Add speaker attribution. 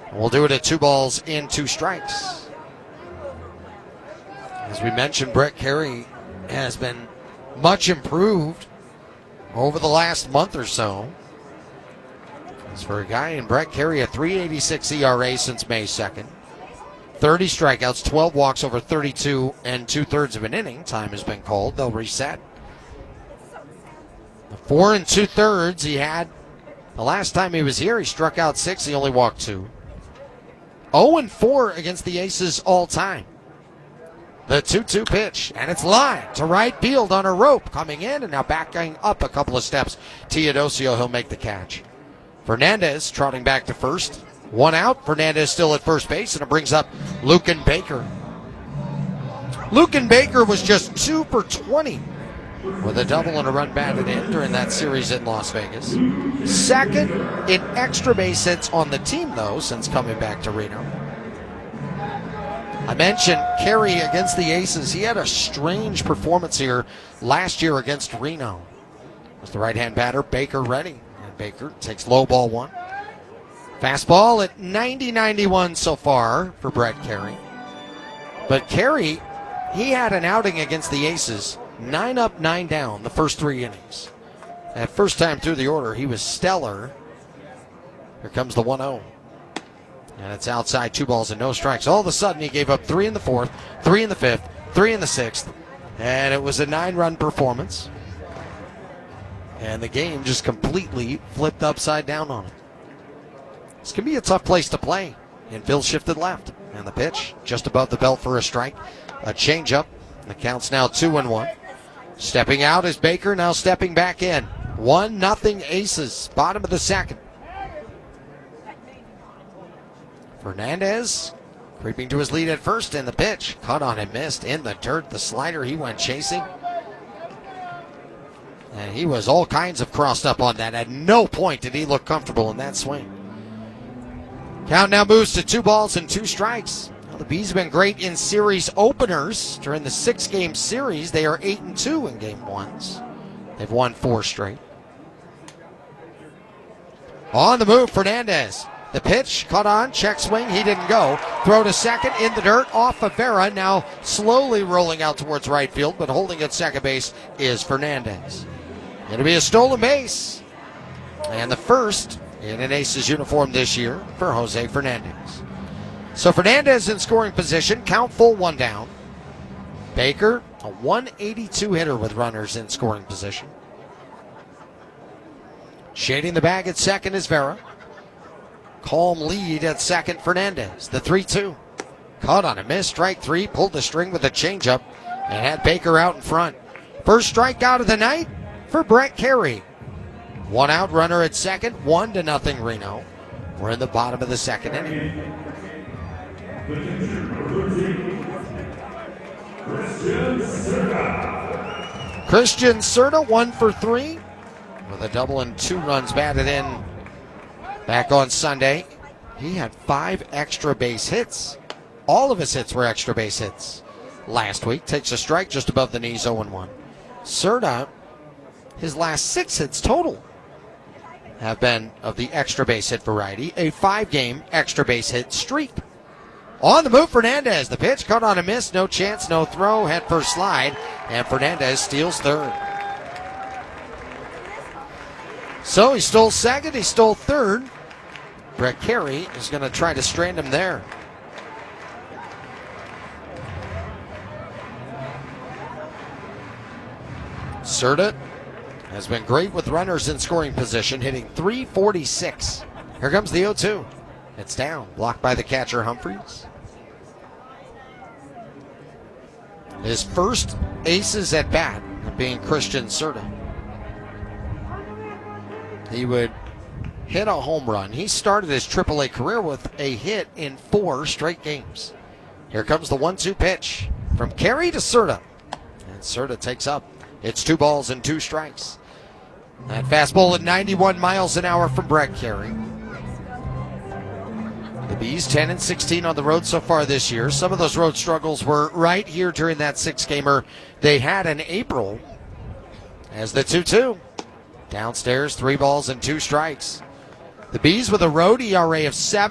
Speaker 1: We'll do it at 2 balls and 2 strikes. As we mentioned, Brett Carey has been much improved over the last month or so. As for a guy in Brett Carey, a 3.86 ERA since May 2nd. 30 strikeouts, 12 walks over 32 and 2/3 of an inning. Time has been called. They'll reset. The 4 2/3 he had the last time he was here. He struck out 6. He only walked 2. 0-4 against the Aces all time. The 2-2 pitch, and it's lined to right field on a rope. Coming in and now backing up a couple of steps. Teodosio, he'll make the catch. Fernandez trotting back to first. 1 out. Fernandez still at first base, and it brings up Luken Baker. Luken Baker was just 2 for 20 with a double and a run batted in during that series in Las Vegas. Second in extra base hits on the team, though, since coming back to Reno. I mentioned Carey against the Aces. He had a strange performance here last year against Reno. As the right-hand batter, Baker ready. And Baker takes low ball 1. Fastball at 90-91 so far for Brett Carey. But Carey, he had an outing against the Aces. 9 up, 9 down the first 3 innings. That first time through the order, he was stellar. Here comes the 1-0. And it's outside, 2 balls and no strikes. All of a sudden, he gave up 3 in the 4th, 3 in the 5th, 3 in the 6th. And it was a 9-run performance. And the game just completely flipped upside down on him. This can be a tough place to play. And Phil shifted left. And the pitch just above the belt for a strike. A changeup. The count's now 2-1. Stepping out is Baker, now stepping back in. 1-0 Aces, bottom of the second. Fernandez creeping to his lead at first, and the pitch caught on and missed in the dirt. The slider he went chasing. And he was all kinds of crossed up on that. At no point did he look comfortable in that swing. Count now moves to 2 balls and 2 strikes. Well, the Bees have been great in series openers. During the 6-game series, they are 8-2 in game 1s. They've won 4 straight. On the move, Fernandez. The pitch caught on, check swing, he didn't go. Throw to second, in the dirt, off of Vera. Now slowly rolling out towards right field, but holding at second base is Fernandez. It'll be a stolen base. And the first in an Aces uniform this year for Jose Fernandez. So Fernandez in scoring position, count full, 1 down. Baker, a 182 hitter with runners in scoring position. Shading the bag at second is Vera. Calm lead at second, Fernandez. The 3-2. Caught on a miss, strike 3, pulled the string with a changeup, and had Baker out in front. First strikeout of the night for Brett Carey. 1 out, runner at second, 1-0 Reno. We're in the bottom of the second inning. Christian Serta 1 for 3 with a double and 2 runs batted in back on Sunday. He had 5 extra base hits. All of his hits were extra base hits last week. Takes a strike just above the knees, 0-1. Serta, his last 6 hits total have been of the extra base hit variety. A 5-game extra base hit streak. On the move, Fernandez. The pitch caught on a miss. No chance, no throw. Head first slide. And Fernandez steals third. So he stole second. He stole third. Brett Carey is going to try to strand him there. Serta has been great with runners in scoring position, hitting .346. Here comes the 0-2. It's down, blocked by the catcher Humphries. His first Aces at bat being Christian Serta. He would hit a home run. He started his AAA career with a hit in 4 straight games. Here comes the 1-2 pitch from Carey to Serta. And Serta takes up. It's 2 balls and 2 strikes. That fastball at 91 miles an hour from Brett Carey. The Bees 10-16 on the road so far this year. Some of those road struggles were right here during that 6-gamer they had in April. As the 2-2. Downstairs, 3 balls and 2 strikes. The Bees with a road ERA of 7.